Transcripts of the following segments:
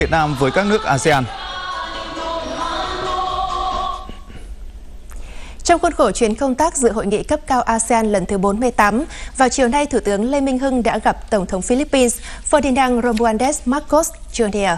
Việt Nam với các nước ASEAN. Trong khuôn khổ chuyến công tác dự hội nghị cấp cao ASEAN lần thứ 48, vào chiều nay, Thủ tướng Lê Minh Hưng đã gặp Tổng thống Philippines Ferdinand Romualdez Marcos Jr.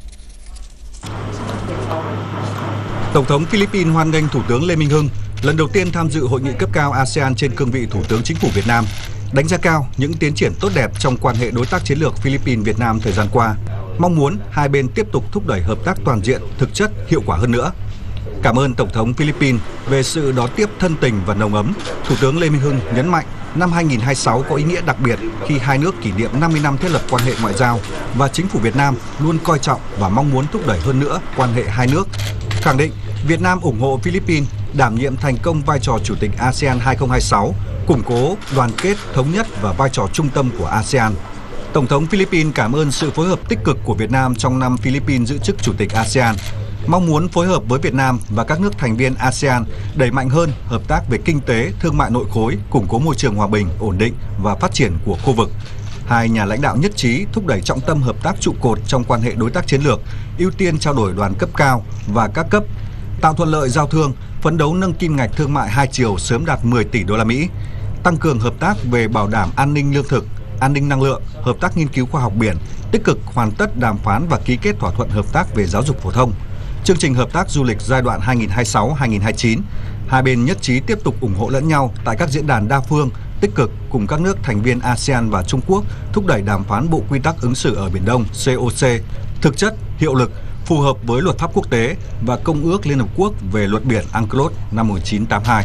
Tổng thống Philippines hoan nghênh Thủ tướng Lê Minh Hưng lần đầu tiên tham dự hội nghị cấp cao ASEAN trên cương vị Thủ tướng Chính phủ Việt Nam, đánh giá cao những tiến triển tốt đẹp trong quan hệ đối tác chiến lược Philippines-Việt Nam thời gian qua, mong muốn hai bên tiếp tục thúc đẩy hợp tác toàn diện, thực chất, hiệu quả hơn nữa. Cảm ơn Tổng thống Philippines về sự đón tiếp thân tình và nồng ấm. Thủ tướng Lê Minh Hưng nhấn mạnh năm 2026 có ý nghĩa đặc biệt khi hai nước kỷ niệm 50 năm thiết lập quan hệ ngoại giao và Chính phủ Việt Nam luôn coi trọng và mong muốn thúc đẩy hơn nữa quan hệ hai nước. Khẳng định Việt Nam ủng hộ Philippines đảm nhiệm thành công vai trò Chủ tịch ASEAN 2026, củng cố đoàn kết, thống nhất và vai trò trung tâm của ASEAN. Tổng thống Philippines cảm ơn sự phối hợp tích cực của Việt Nam trong năm Philippines giữ chức Chủ tịch ASEAN, mong muốn phối hợp với Việt Nam và các nước thành viên ASEAN đẩy mạnh hơn hợp tác về kinh tế, thương mại nội khối, củng cố môi trường hòa bình, ổn định và phát triển của khu vực. Hai nhà lãnh đạo nhất trí thúc đẩy trọng tâm hợp tác trụ cột trong quan hệ đối tác chiến lược, ưu tiên trao đổi đoàn cấp cao và các cấp, tạo thuận lợi giao thương, phấn đấu nâng kim ngạch thương mại hai chiều sớm đạt 10 tỷ đô la Mỹ, tăng cường hợp tác về bảo đảm an ninh lương thực, an ninh năng lượng, hợp tác nghiên cứu khoa học biển, tích cực hoàn tất đàm phán và ký kết thỏa thuận hợp tác về giáo dục phổ thông. Chương trình hợp tác du lịch giai đoạn 2026-2029, hai bên nhất trí tiếp tục ủng hộ lẫn nhau tại các diễn đàn đa phương, tích cực cùng các nước thành viên ASEAN và Trung Quốc thúc đẩy đàm phán Bộ Quy tắc ứng xử ở Biển Đông COC, thực chất, hiệu lực, phù hợp với luật pháp quốc tế và Công ước Liên Hợp Quốc về luật biển UNCLOS năm 1982.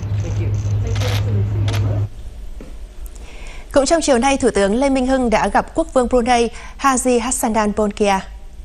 Cũng trong chiều nay, Thủ tướng Lê Minh Hưng đã gặp Quốc vương Brunei Haji Hassanan Bolkiah.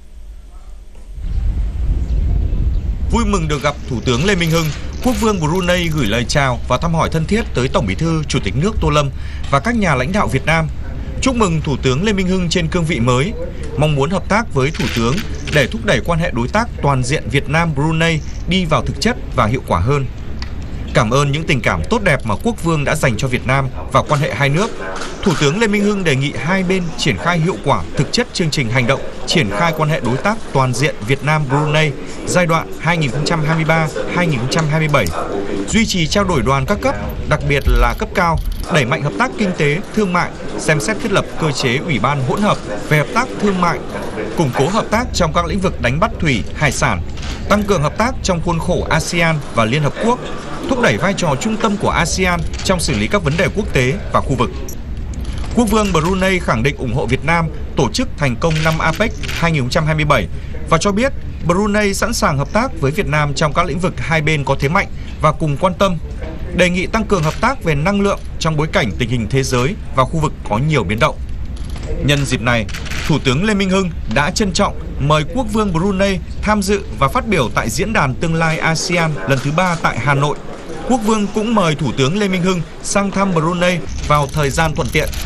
Vui mừng được gặp Thủ tướng Lê Minh Hưng, Quốc vương Brunei gửi lời chào và thăm hỏi thân thiết tới Tổng Bí thư Chủ tịch nước Tô Lâm và các nhà lãnh đạo Việt Nam. Chúc mừng Thủ tướng Lê Minh Hưng trên cương vị mới, mong muốn hợp tác với Thủ tướng để thúc đẩy quan hệ đối tác toàn diện Việt Nam-Brunei đi vào thực chất và hiệu quả hơn. Cảm ơn những tình cảm tốt đẹp mà Quốc vương đã dành cho Việt Nam và quan hệ hai nước. Thủ tướng Lê Minh Hưng đề nghị hai bên triển khai hiệu quả thực chất chương trình hành động triển khai quan hệ đối tác toàn diện Việt Nam-Brunei giai đoạn 2023-2027, duy trì trao đổi đoàn các cấp, đặc biệt là cấp cao, đẩy mạnh hợp tác kinh tế, thương mại, xem xét thiết lập cơ chế ủy ban hỗn hợp về hợp tác thương mại, củng cố hợp tác trong các lĩnh vực đánh bắt thủy, hải sản, tăng cường hợp tác trong khuôn khổ ASEAN và Liên Hợp Quốc, thúc đẩy vai trò trung tâm của ASEAN trong xử lý các vấn đề quốc tế và khu vực. Quốc vương Brunei khẳng định ủng hộ Việt Nam tổ chức thành công năm APEC 2027 và cho biết Brunei sẵn sàng hợp tác với Việt Nam trong các lĩnh vực hai bên có thế mạnh và cùng quan tâm, đề nghị tăng cường hợp tác về năng lượng trong bối cảnh tình hình thế giới và khu vực có nhiều biến động. Nhân dịp này, Thủ tướng Lê Minh Hưng đã trân trọng mời Quốc vương Brunei tham dự và phát biểu tại Diễn đàn Tương lai ASEAN lần thứ 3 tại Hà Nội. Quốc vương cũng mời Thủ tướng Lê Minh Hưng sang thăm Brunei vào thời gian thuận tiện.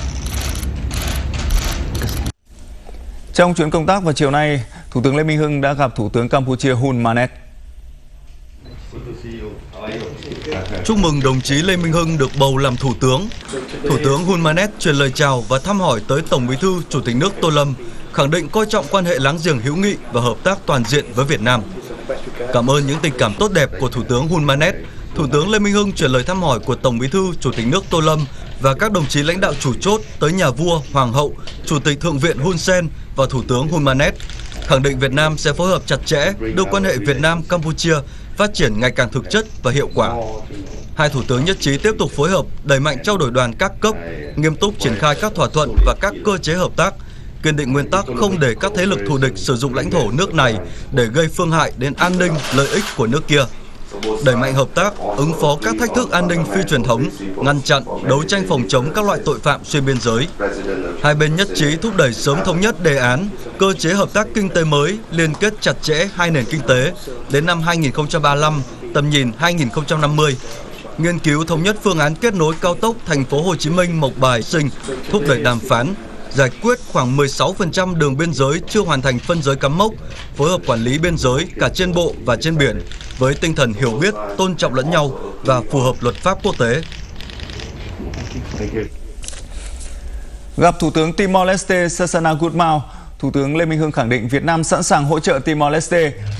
Trong chuyến công tác vào chiều nay, Thủ tướng Lê Minh Hưng đã gặp Thủ tướng Campuchia Hun Manet. Chúc mừng đồng chí Lê Minh Hưng được bầu làm Thủ tướng. Thủ tướng Hun Manet truyền lời chào và thăm hỏi tới Tổng Bí thư Chủ tịch nước Tô Lâm, khẳng định coi trọng quan hệ láng giềng hữu nghị và hợp tác toàn diện với Việt Nam. Cảm ơn những tình cảm tốt đẹp của Thủ tướng Hun Manet, Thủ tướng Lê Minh Hưng truyền lời thăm hỏi của Tổng Bí thư Chủ tịch nước Tô Lâm và các đồng chí lãnh đạo chủ chốt tới nhà vua, hoàng hậu, Chủ tịch Thượng viện Hun Sen và Thủ tướng Hun Manet, khẳng định Việt Nam sẽ phối hợp chặt chẽ đưa quan hệ Việt Nam-Campuchia phát triển ngày càng thực chất và hiệu quả. Hai thủ tướng nhất trí tiếp tục phối hợp đẩy mạnh trao đổi đoàn các cấp, nghiêm túc triển khai các thỏa thuận và các cơ chế hợp tác, kiên định nguyên tắc không để các thế lực thù địch sử dụng lãnh thổ nước này để gây phương hại đến an ninh, lợi ích của nước kia. Đẩy mạnh hợp tác, ứng phó các thách thức an ninh phi truyền thống, ngăn chặn, đấu tranh phòng chống các loại tội phạm xuyên biên giới. Hai bên nhất trí thúc đẩy sớm thống nhất đề án, cơ chế hợp tác kinh tế mới liên kết chặt chẽ hai nền kinh tế đến năm 2035, tầm nhìn 2050. Nghiên cứu thống nhất phương án kết nối cao tốc Thành phố Hồ Chí Minh - Mộc Bài - Sình, thúc đẩy đàm phán, giải quyết khoảng 16% đường biên giới chưa hoàn thành phân giới cắm mốc, phối hợp quản lý biên giới cả trên bộ và trên biển với tinh thần hiểu biết, tôn trọng lẫn nhau và phù hợp luật pháp quốc tế. Gặp Thủ tướng Timor-Leste Xaxana Gusmão, Thủ tướng Lê Minh Hưng khẳng định Việt Nam sẵn sàng hỗ trợ Timor-Leste